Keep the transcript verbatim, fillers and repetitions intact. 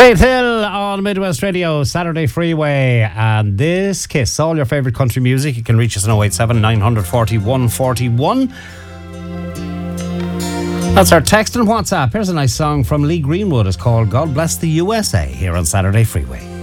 Faith Hill on Midwest Radio, Saturday Freeway, and this Kiss. All your favourite country music. You can reach us on oh eight seven, nine four oh, one four one. That's our text and WhatsApp. Here's a nice song from Lee Greenwood. It's called God Bless the U S A here on Saturday Freeway.